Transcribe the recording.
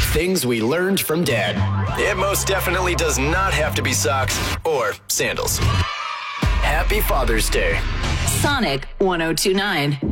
things we learned from Dad. It most definitely does not have to be socks or sandals. Happy Father's Day. Sonic 102.9.